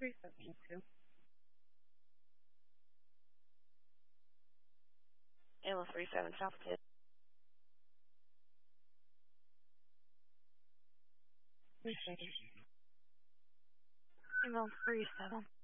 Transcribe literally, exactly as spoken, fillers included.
three seven two. Email three seven South Kid. Three seven. Email three seven.